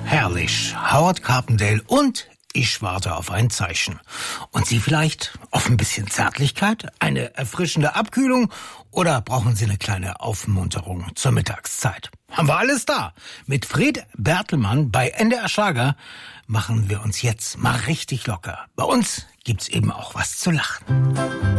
Herrlich, Howard Carpendale und ich warte auf ein Zeichen. Und Sie vielleicht auf ein bisschen Zärtlichkeit, eine erfrischende Abkühlung oder brauchen Sie eine kleine Aufmunterung zur Mittagszeit? Haben wir alles da. Mit Fred Bertelmann bei NDR Schlager machen wir uns jetzt mal richtig locker. Bei uns gibt's eben auch was zu lachen.